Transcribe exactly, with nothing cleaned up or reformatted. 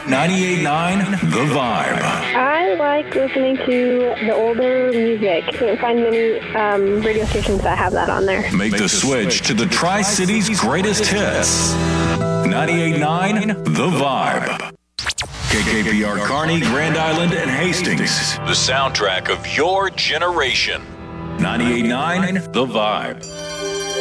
ninety-eight point nine The Vibe. I like listening to the older music. You can't find many um, radio stations that have that on there. Make the switch to the Tri-Cities greatest hits. ninety-eight point nine The Vibe. K K P R Kearney, Grand Island, and Hastings. The soundtrack of your generation. ninety-eight point nine The Vibe.